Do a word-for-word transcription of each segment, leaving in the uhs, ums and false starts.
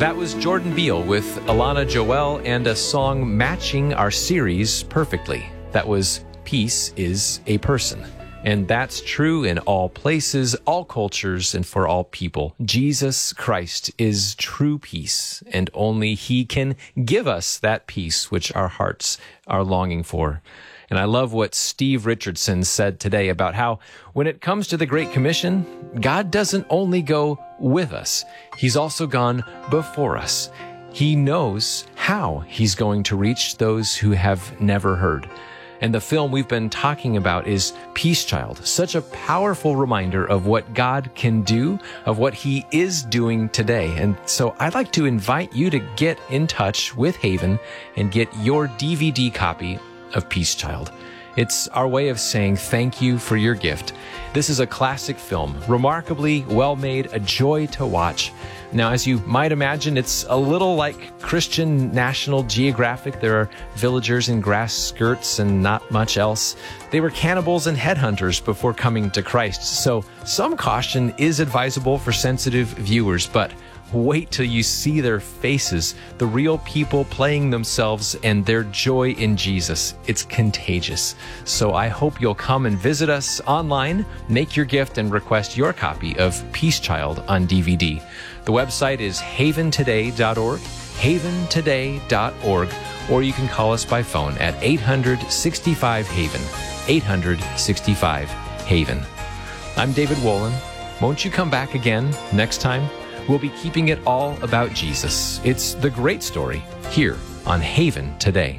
That was Jordan Beal with Alana Joel and a song matching our series perfectly. That was Peace is a Person. And that's true in all places, all cultures, and for all people. Jesus Christ is true peace, and only He can give us that peace which our hearts are longing for. And I love what Steve Richardson said today about how when it comes to the Great Commission, God doesn't only go with us, He's also gone before us. He knows how He's going to reach those who have never heard. And the film we've been talking about is Peace Child, such a powerful reminder of what God can do, of what He is doing today. And so I'd like to invite you to get in touch with Haven and get your D V D copy of Peace Child. It's our way of saying thank you for your gift. This is a classic film, remarkably well made, a joy to watch. Now, as you might imagine, it's a little like Christian National Geographic. There are villagers in grass skirts and not much else. They were cannibals and headhunters before coming to Christ. So some caution is advisable for sensitive viewers, but wait till you see their faces, the real people playing themselves and their joy in Jesus. It's contagious. So I hope you'll come and visit us online, make your gift, and request your copy of Peace Child on D V D. The website is haven today dot org, haven today dot org, or you can call us by phone at eight hundred sixty-five Haven, eight hundred sixty-five Haven. I'm David Wolin. Won't you come back again next time? We'll be keeping it all about Jesus. It's the great story here on Haven Today.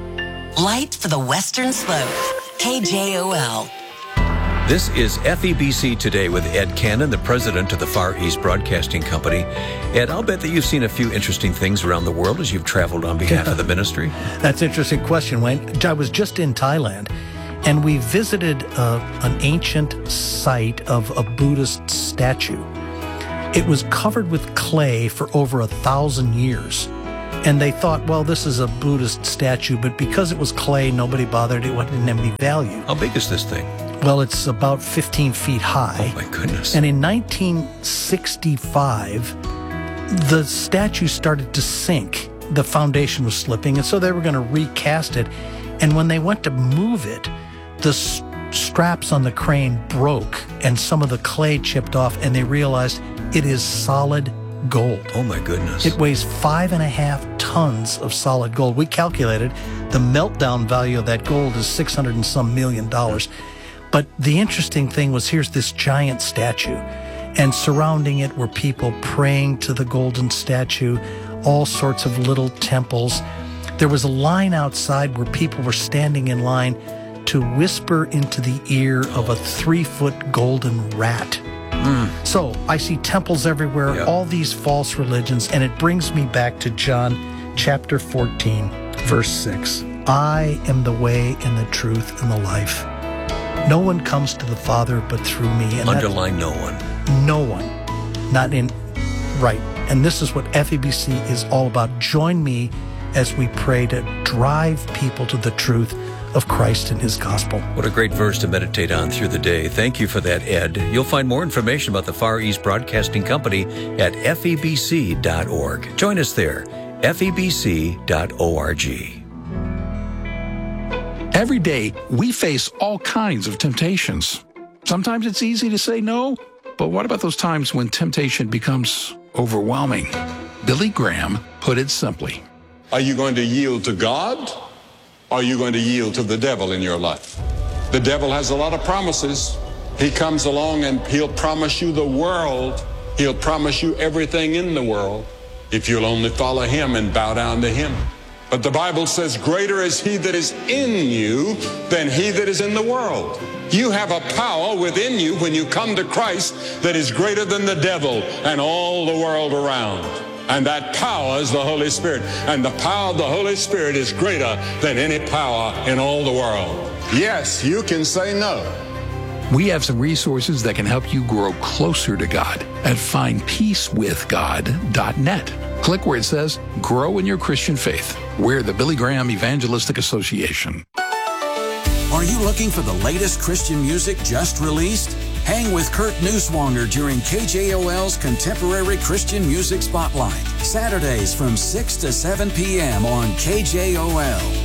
Light for the Western Slope, K J O L. This is F E B C Today with Ed Cannon, the president of the Far East Broadcasting Company. Ed, I'll bet that you've seen a few interesting things around the world as you've traveled on behalf of the ministry. That's an interesting question, Wayne. I was just in Thailand, and we visited uh, an ancient site of a Buddhist statue. It was covered with clay for over a thousand years. And they thought, well, this is a Buddhist statue, but because it was clay, nobody bothered. It didn't have any value. How big is this thing? Well, it's about fifteen feet high. Oh, my goodness. And in nineteen sixty-five, the statue started to sink. The foundation was slipping, and so they were going to recast it. And when they went to move it, the st- straps on the crane broke, and some of the clay chipped off, and they realized it is solid gold. Oh, my goodness. It weighs five and a half tons of solid gold. We calculated the meltdown value of that gold is six hundred and some million dollars. But the interesting thing was, here's this giant statue, and surrounding it were people praying to the golden statue, all sorts of little temples. There was a line outside where people were standing in line to whisper into the ear of a three-foot golden rat. Mm. So I see temples everywhere, yep. all these false religions, and it brings me back to John chapter fourteen, verse six. I am the way and the truth and the life. No one comes to the Father but through me. And underline no one. No one. Not in, right. And this is what F E B C is all about. Join me as we pray to drive people to the truth of Christ and His gospel. What a great verse to meditate on through the day. Thank you for that, Ed. You'll find more information about the Far East Broadcasting Company at F E B C dot org. Join us there, F E B C dot org. Every day, we face all kinds of temptations. Sometimes it's easy to say no, but what about those times when temptation becomes overwhelming? Billy Graham put it simply. Are you going to yield to God? Or are you going to yield to the devil in your life? The devil has a lot of promises. He comes along and he'll promise you the world. He'll promise you everything in the world if you'll only follow him and bow down to him. But the Bible says, greater is he that is in you than he that is in the world. You have a power within you when you come to Christ that is greater than the devil and all the world around. And that power is the Holy Spirit. And the power of the Holy Spirit is greater than any power in all the world. Yes, you can say no. We have some resources that can help you grow closer to God at find peace with god dot net. Click where it says, Grow in Your Christian Faith. We're the Billy Graham Evangelistic Association. Are you looking for the latest Christian music just released? Hang with Kurt Neuswanger during K J O L's Contemporary Christian Music Spotlight, Saturdays from six to seven p.m. on K J O L.